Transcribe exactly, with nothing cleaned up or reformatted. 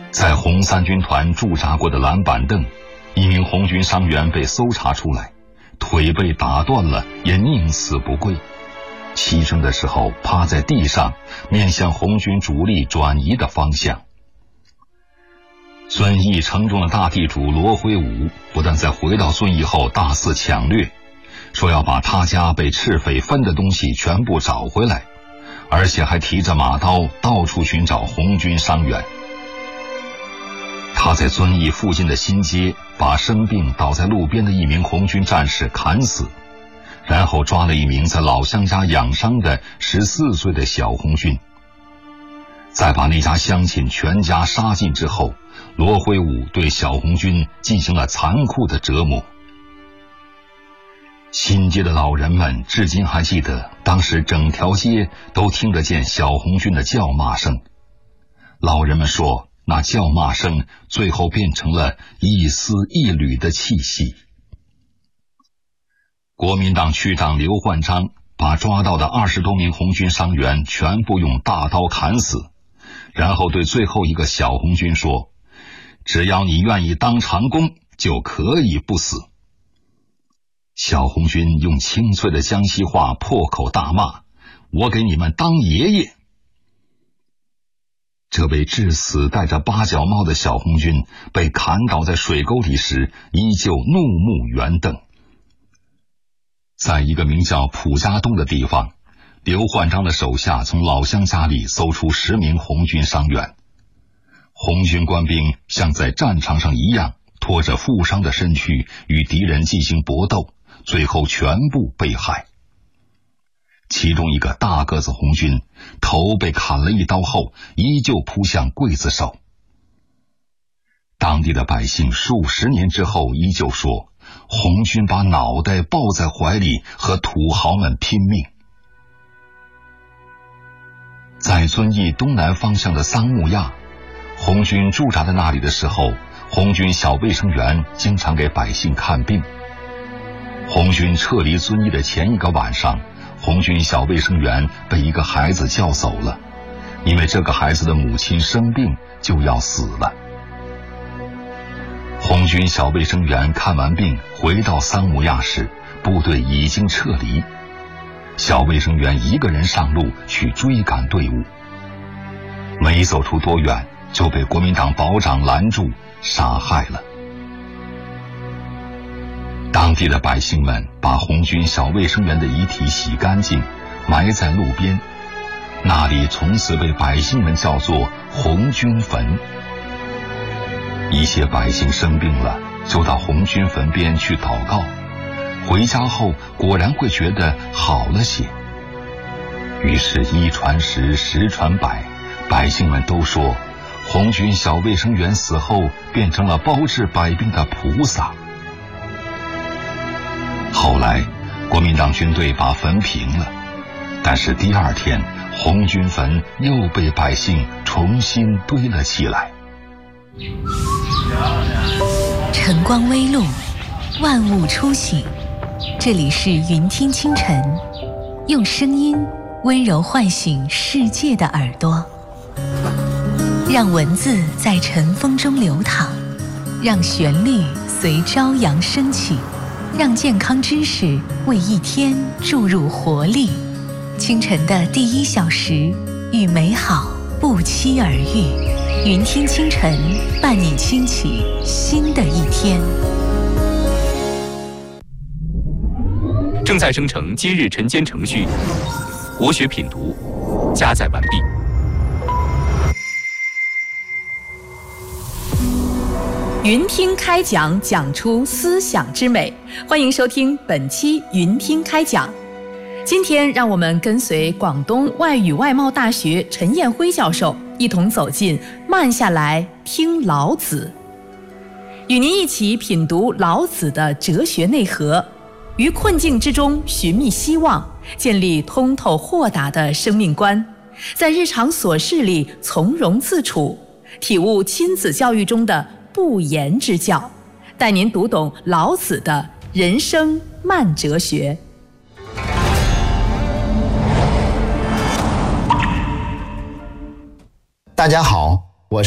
在红三军团驻扎过的蓝板凳，一名红军伤员被搜查出来，腿被打断了，也宁死不归。牺牲的时候趴在地上，面向红军主力转移的方向。遵义城中的大地主罗辉武不但在回到遵义后大肆抢掠，说要把他家被赤匪分的东西全部找回来，而且还提着马刀到处寻找红军伤员。他在遵义附近的新街把生病倒在路边的一名红军战士砍死，然后抓了一名在老乡家养伤的十四岁的小红军，在把那家乡亲全家杀尽之后，罗辉武对小红军进行了残酷的折磨。新街的老人们至今还记得，当时整条街都听得见小红军的叫骂声。老人们说，那叫骂声最后变成了一丝一缕的气息。国民党区长刘焕章把抓到的二十多名红军伤员全部用大刀砍死，然后对最后一个小红军说，只要你愿意当长工，就可以不死。小红军用清脆的江西话破口大骂，我给你们当爷爷。这位至死戴着八角帽的小红军被砍倒在水沟里时，依旧怒目圆瞪。在一个名叫蒲家洞的地方，刘焕章的手下从老乡家里搜出十名红军伤员。红军官兵像在战场上一样，拖着负伤的身躯与敌人进行搏斗，最后全部被害。其中一个大个子红军头被砍了一刀后，依旧扑向刽子手。当地的百姓数十年之后依旧说，红军把脑袋抱在怀里和土豪们拼命。在遵义东南方向的桑木亚，红军驻扎在那里的时候，红军小卫生员经常给百姓看病。红军撤离遵义的前一个晚上，红军小卫生员被一个孩子叫走了，因为这个孩子的母亲生病就要死了。红军小卫生员看完病回到桑木亚时，部队已经撤离，小卫生员一个人上路去追赶队伍，没走出多远就被国民党保长拦住杀害了。当地的百姓们把红军小卫生员的遗体洗干净，埋在路边，那里从此被百姓们叫做红军坟。一些百姓生病了，就到红军坟边去祷告，回家后果然会觉得好了些。于是一传十，十传百，百姓们都说，红军小卫生员死后变成了包治百病的菩萨。后来国民党军队把坟平了，但是第二天红军坟又被百姓重新堆了起来。 晨光微露，万物初醒，这里是云听清晨，用声音温柔唤醒世界的耳朵，让文字在晨风中流淌，让旋律随朝阳升起，让健康知识为一天注入活力。清晨的第一小时，与美好不期而遇。云听清晨，伴你轻启新的一天。 正在生成今日晨间程序，国学品读加载完毕。 云听开讲，讲出思想之美。欢迎收听本期云听开讲。今天让我们跟随广东外语外贸大学陈彦辉教授一同走进慢下来听老子，与您一起品读老子的哲学内核，于困境之中寻觅希望，建立通透豁达的生命观，在日常琐事里从容自处，体悟亲子教育中的不言之教，带您读懂老子的人生慢哲学。 大家好，